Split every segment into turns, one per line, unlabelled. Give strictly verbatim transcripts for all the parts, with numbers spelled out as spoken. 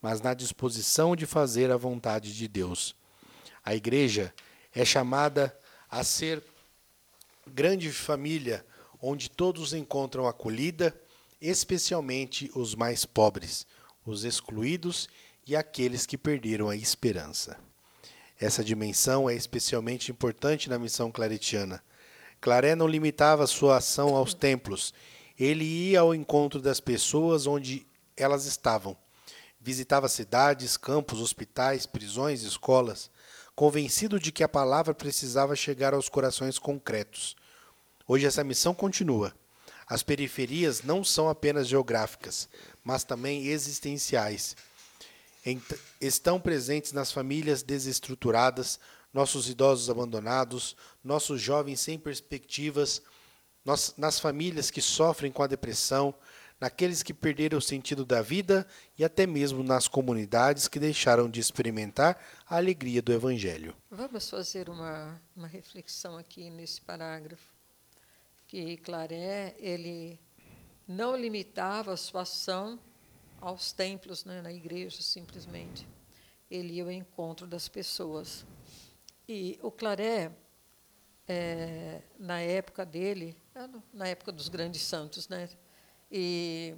mas na disposição de fazer a vontade de Deus. A igreja é chamada a ser grande família, onde todos encontram acolhida, especialmente os mais pobres, os excluídos e aqueles que perderam a esperança. Essa dimensão é especialmente importante na missão claretiana. Claré não limitava sua ação aos templos. Ele ia ao encontro das pessoas onde elas estavam. Visitava cidades, campos, hospitais, prisões, escolas, convencido de que a palavra precisava chegar aos corações concretos. Hoje essa missão continua. As periferias não são apenas geográficas, mas também existenciais. Estão presentes nas famílias desestruturadas, nossos idosos abandonados, nossos jovens sem perspectivas, nas famílias que sofrem com a depressão, naqueles que perderam o sentido da vida e até mesmo nas comunidades que deixaram de experimentar a alegria do Evangelho.
Vamos fazer uma, uma reflexão aqui nesse parágrafo, que Claré, ele não limitava a sua ação aos templos, né, na igreja, simplesmente. Ele ia ao encontro das pessoas. E o Claré, é, na época dele, na época dos grandes santos, né, e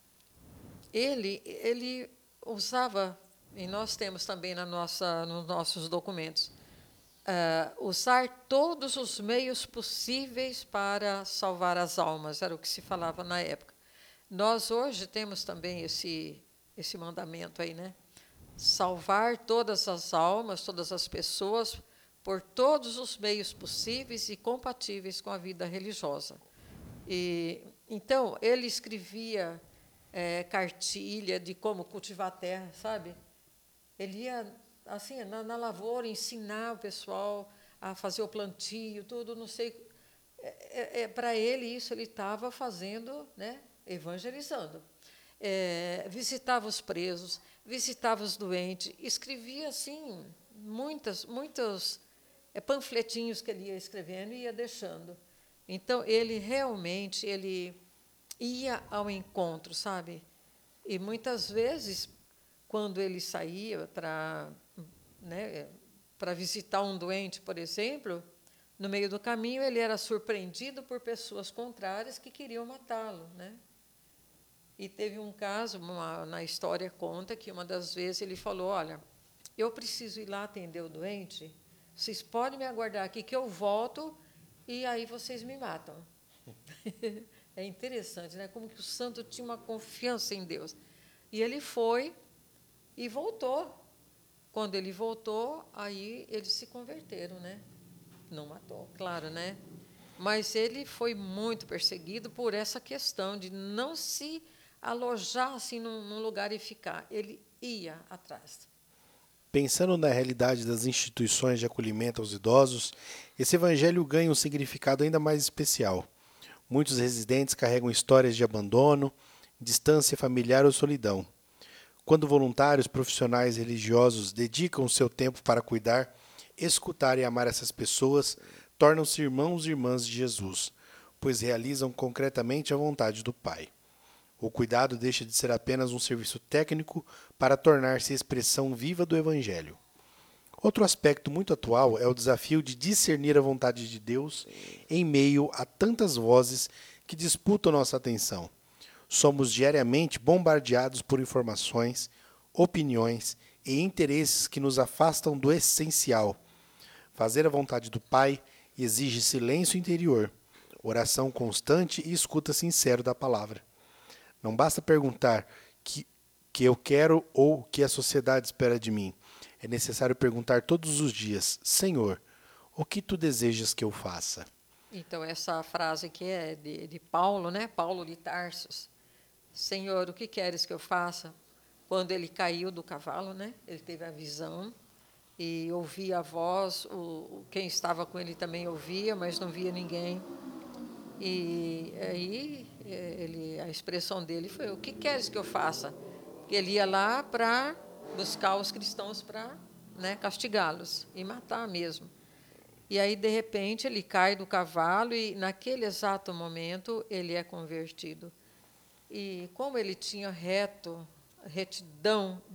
ele, ele usava, e nós temos também na nossa, nos nossos documentos, uh, usar todos os meios possíveis para salvar as almas, era o que se falava na época. Nós hoje temos também esse, esse mandamento aí, né? Salvar todas as almas, todas as pessoas, por todos os meios possíveis e compatíveis com a vida religiosa. E, então, ele escrevia é, cartilha de como cultivar a terra, sabe? Ele ia, assim, na, na lavoura, ensinar o pessoal a fazer o plantio, tudo, não sei. É, é, para ele, isso ele estava fazendo, né? Evangelizando. É, visitava os presos, visitava os doentes, escrevia, assim, muitas, muitos é, panfletinhos que ele ia escrevendo e ia deixando. Então, ele realmente ele ia ao encontro, sabe? E, muitas vezes, quando ele saía para, né, para visitar um doente, por exemplo, no meio do caminho, ele era surpreendido por pessoas contrárias que queriam matá-lo, né? E teve um caso, uma, na história conta, que uma das vezes ele falou, olha, eu preciso ir lá atender o doente, vocês podem me aguardar aqui que eu volto e aí vocês me matam. É interessante, né? Como que o santo tinha uma confiança em Deus. E ele foi e voltou. Quando ele voltou, aí eles se converteram, né? Não matou, claro, né? Mas ele foi muito perseguido por essa questão de não se alojar assim num, num lugar e ficar. Ele ia atrás.
Pensando na realidade das instituições de acolhimento aos idosos, esse evangelho ganha um significado ainda mais especial. Muitos residentes carregam histórias de abandono, distância familiar ou solidão. Quando voluntários, profissionais religiosos dedicam o seu tempo para cuidar, escutar e amar essas pessoas, tornam-se irmãos e irmãs de Jesus, pois realizam concretamente a vontade do Pai. O cuidado deixa de ser apenas um serviço técnico para tornar-se expressão viva do Evangelho. Outro aspecto muito atual é o desafio de discernir a vontade de Deus em meio a tantas vozes que disputam nossa atenção. Somos diariamente bombardeados por informações, opiniões e interesses que nos afastam do essencial. Fazer a vontade do Pai exige silêncio interior, oração constante e escuta sincera da palavra. Não basta perguntar que, que eu quero ou o que a sociedade espera de mim. É necessário perguntar todos os dias, Senhor, o que tu desejas que eu faça?
Então, essa frase aqui é de, de Paulo, né? Paulo de Tarsos. Senhor, o que queres que eu faça? Quando ele caiu do cavalo, né? Ele teve a visão e ouvia a voz, o, quem estava com ele também ouvia, mas não via ninguém. E aí ele, a expressão dele foi, o que queres que eu faça? Porque ele ia lá para buscar os cristãos para, né, castigá-los e matar mesmo. E aí, de repente, ele cai do cavalo e, naquele exato momento, ele é convertido. E como ele tinha reto, retidão